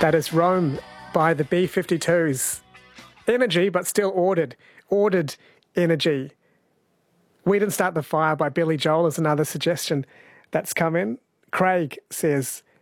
That is Rome by the B-52s. Energy, but still ordered. Ordered energy. We Didn't Start the Fire by Billy Joel is another suggestion that's come in. Craig says,